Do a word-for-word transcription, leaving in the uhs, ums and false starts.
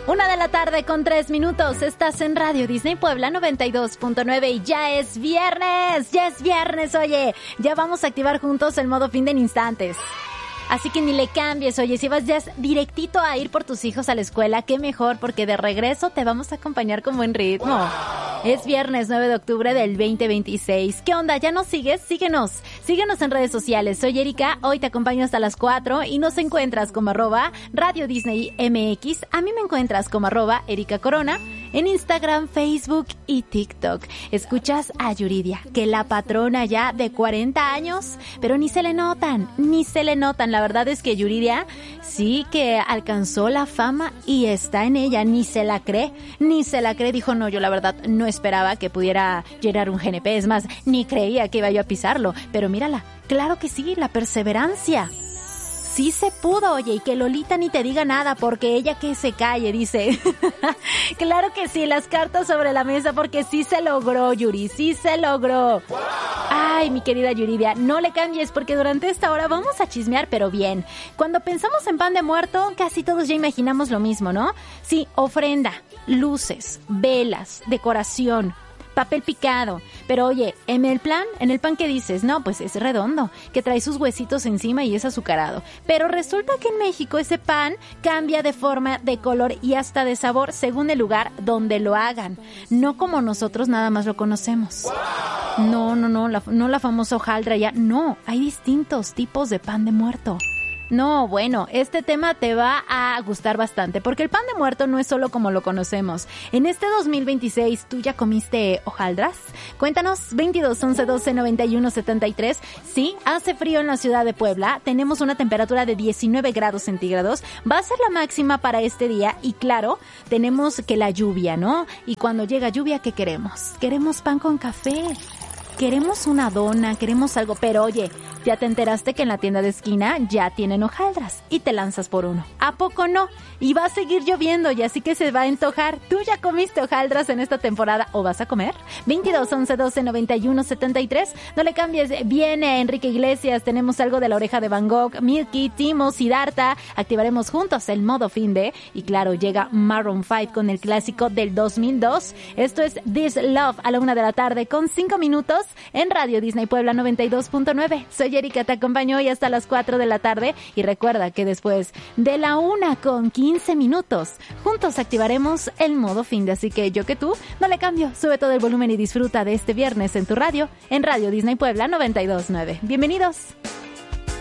Una de la tarde con tres minutos. Estás en Radio Disney Puebla noventa y dos punto nueve y ya es viernes. Ya es viernes, oye. Ya vamos a activar juntos el modo fin de en instantes. Así que ni le cambies, oye, si vas ya directito a ir por tus hijos a la escuela, qué mejor, porque de regreso te vamos a acompañar con buen ritmo. Wow. Es viernes nueve de octubre del veinte veintiséis. ¿Qué onda? ¿Ya nos sigues? Síguenos. Síguenos en redes sociales. Soy Erika, hoy te acompaño hasta las cuatro y nos encuentras como arroba Radio Disney M X. A mí me encuentras como arroba Erika Corona en Instagram, Facebook y TikTok. Escuchas a Yuridia, que la patrona ya de cuarenta años, pero ni se le notan, ni se le notan. La verdad es que Yuridia sí que alcanzó la fama y está en ella, ni se la cree, ni se la cree. Dijo, no, yo la verdad no esperaba que pudiera llenar un G N P, es más, ni creía que iba yo a pisarlo, pero mírala, claro que sí, la perseverancia. Sí se pudo, oye, y que Lolita ni te diga nada, porque ella que se calle, dice. Claro que sí, las cartas sobre la mesa, porque sí se logró, Yuri, sí se logró. Ay, mi querida Yuridia, no le cambies, porque durante esta hora vamos a chismear, pero bien. Cuando pensamos en pan de muerto, casi todos ya imaginamos lo mismo, ¿no? Sí, ofrenda, luces, velas, decoración, papel picado. Pero oye, en el plan, en el pan que dices, no, pues es redondo, que trae sus huesitos encima y es azucarado. Pero resulta que en México ese pan cambia de forma, de color y hasta de sabor según el lugar donde lo hagan. No como nosotros nada más lo conocemos. No, no, no, la, no la famosa hojaldra ya. No, hay distintos tipos de pan de muerto. No, bueno, este tema te va a gustar bastante, porque el pan de muerto no es solo como lo conocemos. En este dos mil veintiséis, ¿tú ya comiste hojaldras? Cuéntanos, veintidós, once, doce, noventa y uno, setenta y tres. Sí, hace frío en la ciudad de Puebla, tenemos una temperatura de diecinueve grados centígrados, va a ser la máxima para este día y claro, tenemos que la lluvia, ¿no? Y cuando llega lluvia, ¿qué queremos? Queremos pan con café. Queremos una dona, queremos algo, pero oye, ya te enteraste que en la tienda de esquina ya tienen hojaldras y te lanzas por uno. ¿A poco no? Y va a seguir lloviendo y así que se va a antojar. ¿Tú ya comiste hojaldras en esta temporada o vas a comer? veintidós, once, doce, noventa y uno, setenta y tres. No le cambies, viene Enrique Iglesias, tenemos algo de La Oreja de Van Gogh, Milky, Timo, Siddhartha. Activaremos juntos el modo fin de y claro, llega Maroon cinco con el clásico del dos mil dos. Esto es This Love a la una de la tarde con cinco minutos. En Radio Disney Puebla noventa y dos punto nueve. Soy Erika, te acompaño hoy hasta las cuatro de la tarde y recuerda que después de la una con quince minutos, juntos activaremos el modo fin de, así que yo que tú, no le cambio, sube todo el volumen y disfruta de este viernes en tu radio, en Radio Disney Puebla noventa y dos punto nueve. Bienvenidos.